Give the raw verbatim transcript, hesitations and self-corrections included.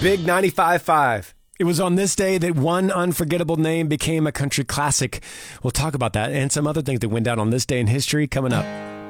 Big ninety-five point five. It was on this day that one unforgettable name became a country classic. We'll talk about that and some other things that went down on this day in history coming up.